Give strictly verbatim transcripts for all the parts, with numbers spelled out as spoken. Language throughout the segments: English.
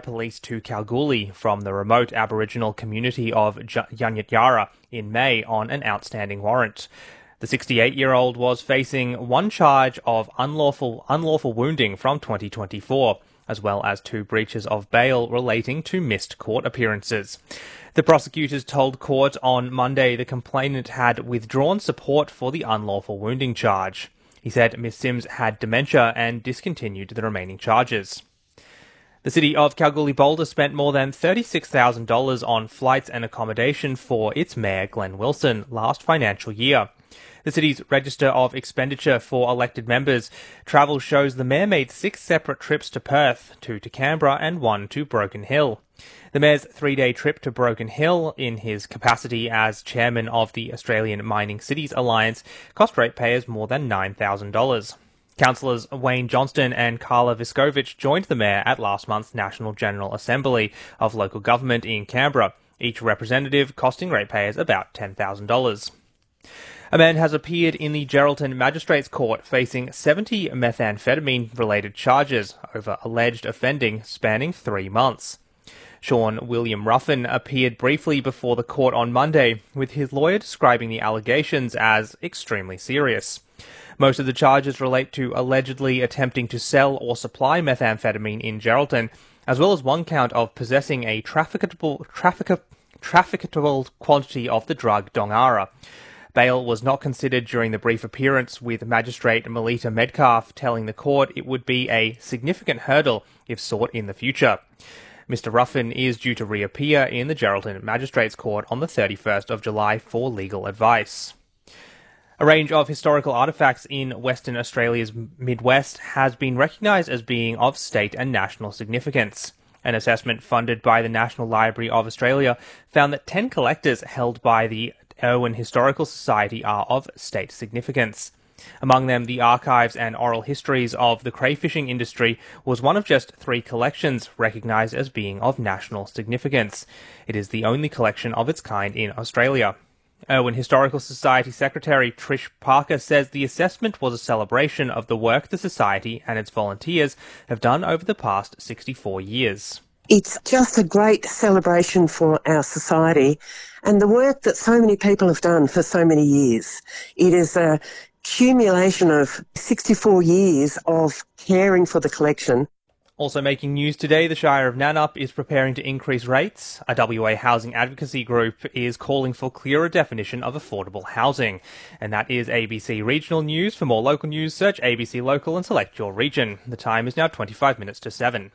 police to Kalgoorlie from the remote Aboriginal community of Yanyatjara in May on an outstanding warrant. The sixty-eight-year-old was facing one charge of unlawful unlawful wounding from twenty twenty-four, as well as two breaches of bail relating to missed court appearances. The prosecutors told court on Monday the complainant had withdrawn support for the unlawful wounding charge. He said Miss Sims had dementia and discontinued the remaining charges. The city of Kalgoorlie-Boulder spent more than thirty-six thousand dollars on flights and accommodation for its mayor, Glenn Wilson, last financial year. The city's Register of Expenditure for elected members travel shows the mayor made six separate trips to Perth, two to Canberra and one to Broken Hill. The mayor's three-day trip to Broken Hill, in his capacity as chairman of the Australian Mining Cities Alliance, cost ratepayers more than nine thousand dollars. Councillors Wayne Johnston and Carla Viscovich joined the mayor at last month's National General Assembly of Local Government in Canberra, each representative costing ratepayers about ten thousand dollars. A man has appeared in the Geraldton Magistrates Court facing seventy methamphetamine-related charges over alleged offending spanning three months. Sean William Ruffin appeared briefly before the court on Monday, with his lawyer describing the allegations as extremely serious. Most of the charges relate to allegedly attempting to sell or supply methamphetamine in Geraldton, as well as one count of possessing a trafficable, traffic, trafficable quantity of the drug Dongara. Bail was not considered during the brief appearance, with Magistrate Melita Medcalf telling the court it would be a significant hurdle if sought in the future. Mister Ruffin is due to reappear in the Geraldton Magistrates Court on the thirty-first of July for legal advice. A range of historical artefacts in Western Australia's Midwest has been recognised as being of state and national significance. An assessment funded by the National Library of Australia found that ten collectors held by the Irwin Historical Society are of state significance. Among them, the archives and oral histories of the crayfishing industry was one of just three collections recognised as being of national significance. It is the only collection of its kind in Australia. Irwin Historical Society Secretary Trish Parker says the assessment was a celebration of the work the Society and its volunteers have done over the past sixty-four years. It's just a great celebration for our society and the work that so many people have done for so many years. It is a accumulation of sixty-four years of caring for the collection. Also making news today, the Shire of Nannup is preparing to increase rates. A W A housing advocacy group is calling for clearer definition of affordable housing. And that is A B C Regional News. For more local news, search A B C Local and select your region. The time is now twenty-five minutes to seven.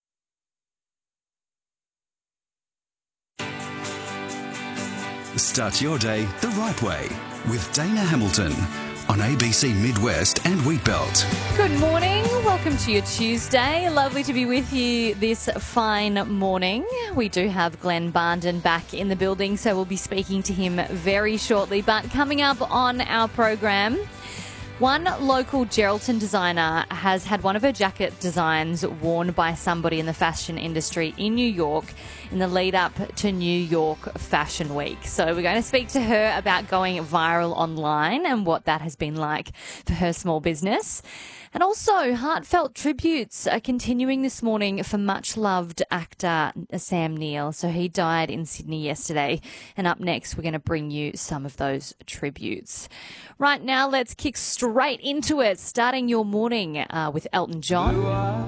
Start your day the right way with Dana Hamilton on A B C Midwest and Wheatbelt. Good morning. Welcome to your Tuesday. Lovely to be with you this fine morning. We do have Glenn Barnden back in the building, so we'll be speaking to him very shortly. But coming up on our program, one local Geraldton designer has had one of her jacket designs worn by somebody in the fashion industry in New York in the lead up to New York Fashion Week. So we're going to speak to her about going viral online and what that has been like for her small business. And also, heartfelt tributes are continuing this morning for much-loved actor Sam Neill. So he died in Sydney yesterday. And up next, we're going to bring you some of those tributes. Right now, let's kick straight into it, starting your morning uh, with Elton John.